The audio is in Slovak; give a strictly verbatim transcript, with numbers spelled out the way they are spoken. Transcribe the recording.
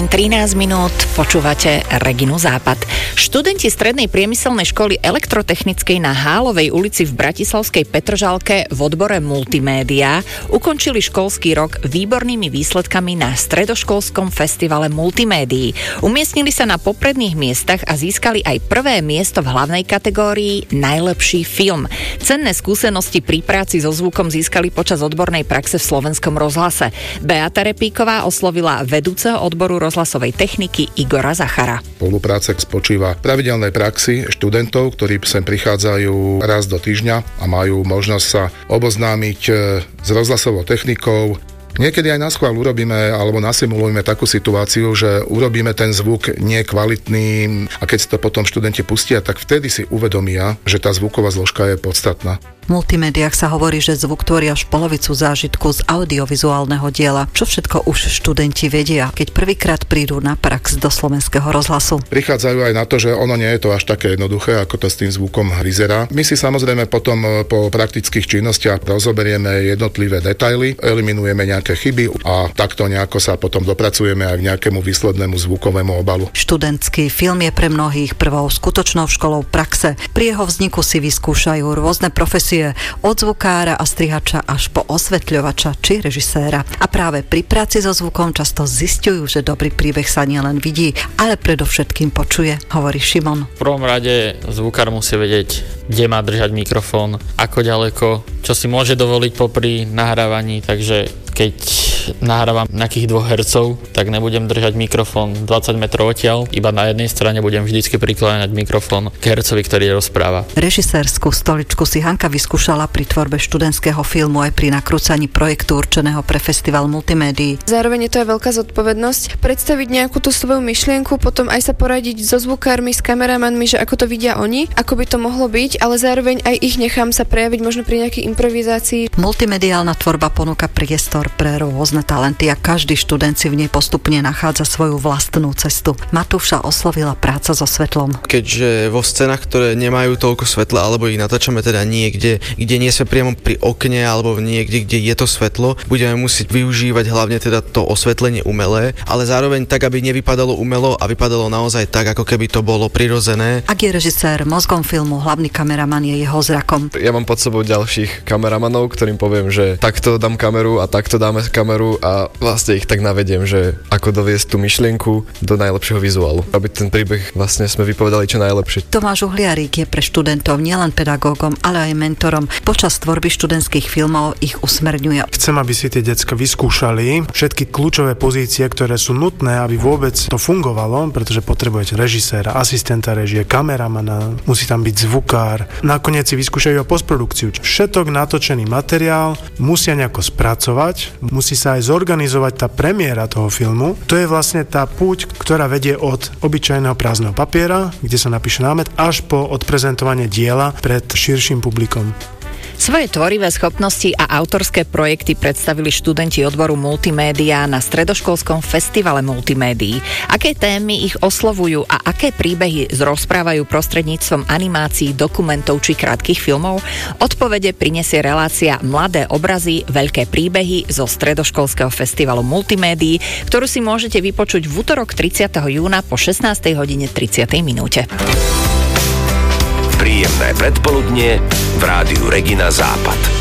hodín trinásť minút, počúvate Reginu Západ. Študenti Strednej priemyselnej školy elektrotechnickej na Hálovej ulici v bratislavskej Petržalke v odbore multimédia ukončili školský rok výbornými výsledkami na stredoškolskom festivale multimédií. Umiestnili sa na popredných miestach a získali aj prvé miesto v hlavnej kategórii Najlepší film. Cenné skúsenosti pri práci so zvukom získali počas odbornej praxe v Slovenskom rozhlase. Beata Repíková oslovila vedúceho odboru rozhlasovej techniky Igora Zachara. Spolupráca spočíva v pravidelnej praxi študentov, ktorí sem prichádzajú raz do týždňa a majú možnosť sa oboznámiť s rozhlasovou technikou. Niekedy aj na schvál urobíme alebo nasimulujeme takú situáciu, že urobíme ten zvuk nekvalitný a keď si to potom študenti pustia, tak vtedy si uvedomia, že tá zvuková zložka je podstatná. V multimédiách sa hovorí, že zvuk tvorí až polovicu zážitku z audiovizuálneho diela. Čo všetko už študenti vedia, keď prvýkrát prídu na prax do Slovenského rozhlasu? Prichádzajú aj na to, že ono nie je to až také jednoduché, ako to s tým zvukom vyzerá. My si samozrejme potom po praktických činnostiach rozoberieme jednotlivé detaily, eliminujeme nejaké chyby a takto nejako sa potom dopracujeme aj k nejakému výslednému zvukovému obalu. Študentský film je pre mnohých prvou skutočnou školou praxe. Pri jeho vzniku si vyskúšajú rôzne profesie od zvukára a strihača až po osvetľovača či režiséra. A práve pri práci so zvukom často zisťujú, že dobrý príbeh sa nielen vidí, ale predovšetkým počuje, hovorí Šimon. V prvom rade zvukár musí vedieť, kde má držať mikrofón, ako ďaleko, čo si môže dovoliť popri nahrávaní, takže keď nahrávam nejakých dvoch hercov, tak nebudem držať mikrofón dvadsať metrov odtiaľ, iba na jednej strane budem vždycky prikláňať mikrofón k hercovi, ktorý rozpráva. Režisérskú stoličku si Hanka vyskúšala pri tvorbe študentského filmu aj pri nakrúcaní projektu určeného pre festival multimédií. Zároveň je to aj veľká zodpovednosť predstaviť nejakú tú svoju myšlienku, potom aj sa poradiť so zvukármi, s kameramanmi, že ako to vidia oni, ako by to mohlo byť, ale zároveň aj ich nechám sa prejaviť možno pri nejakej improvizácii. Multimediálna tvorba ponúka priestor pre rôzne talenty a každý študent si v nej postupne nachádza svoju vlastnú cestu. Matúša oslovila práca so svetlom. Keďže vo scénach, ktoré nemajú toľko svetla, alebo ich natáčame teda niekde, kde nie sme priamo pri okne alebo niekde, kde je to svetlo, budeme musieť využívať hlavne teda to osvetlenie umelé, ale zároveň tak, aby nevypadalo umelo a vypadalo naozaj tak, ako keby to bolo prirodzené. Ak je režisér mozgom filmu, hlavný kameraman je jeho zrakom. Ja mám pod sebou ďalších kameramanov, ktorým poviem, že takto dám kameru a takto dáme kameru a vlastne ich tak navediem, že ako doviesť tú myšlienku do najlepšieho vizuálu. Aby ten príbeh vlastne sme vypovedali čo najlepšie. Tomáš Uhliarík je pre študentov nielen pedagógom, ale aj mentorom. Počas tvorby študentských filmov ich usmerňuje. Chcem, aby si tie decka vyskúšali všetky kľúčové pozície, ktoré sú nutné, aby vôbec to fungovalo, pretože potrebujete režiséra, asistenta režie, kameramana, musí tam byť zvukár. Nakoniec si vyskúšajú postprodukciu. Všetok natočený materiál musia nejako spracovať, musí sa aj zorganizovať tá premiéra toho filmu. To je vlastne tá púť, ktorá vedie od obyčajného prázdneho papiera, kde sa napíše námet, až po odprezentovanie diela pred širším publikom. Svoje tvorivé schopnosti a autorské projekty predstavili študenti odboru multimédia na stredoškolskom festivale multimédií. Aké témy ich oslovujú a aké príbehy zrozprávajú prostredníctvom animácií, dokumentov či krátkych filmov? Odpovede prinesie relácia Mladé obrazy, veľké príbehy zo stredoškolského festivalu multimédií, ktorú si môžete vypočuť v utorok tridsiateho júna po šestnástej hodine tridsiatej minúte. Príjemné predpoludnie v rádiu Regina Západ.